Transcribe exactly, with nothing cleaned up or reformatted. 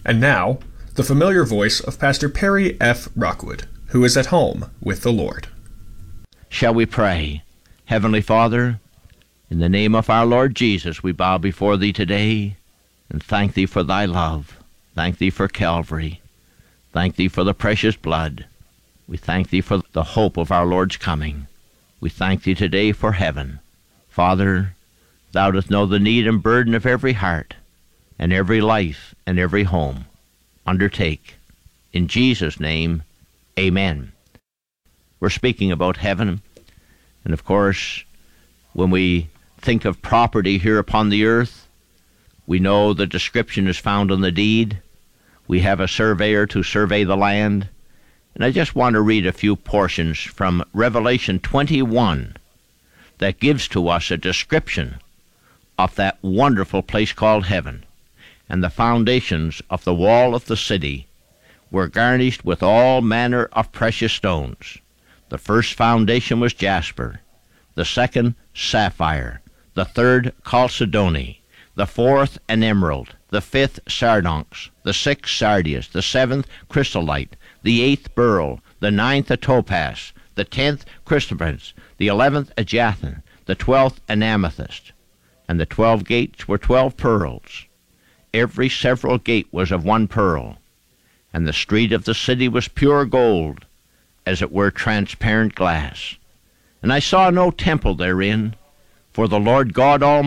And now, the familiar voice of Pastor Perry F. Rockwood, who is at home with the Lord. Shall we pray? Heavenly Father, in the name of our Lord Jesus, we bow before Thee today and thank Thee for Thy love. Thank Thee for Calvary. Thank Thee for the precious blood. We thank Thee for the hope of our Lord's coming. We thank Thee today for heaven. Father, Thou dost know the need and burden of every heart, and every life, and every home. Undertake. In Jesus' name, amen. We're speaking about heaven, and of course, when we think of property here upon the earth, we know the description is found on the deed. We have a surveyor to survey the land, and I just want to read a few portions from Revelation twenty-one that gives to us a description of that wonderful place called heaven. And the foundations of the wall of the city were garnished with all manner of precious stones. The first foundation was jasper, the second sapphire, the third chalcedony, the fourth an emerald, the fifth sardonyx, the sixth sardius, the seventh chrysolite, the eighth beryl, the ninth a topaz, the tenth chrysoprase, the eleventh a jacinth, the twelfth an amethyst. And the twelve gates were twelve pearls. Every several gate was of one pearl. And the street of the city was pure gold, as it were transparent glass. And I saw no temple therein, for the Lord God Almighty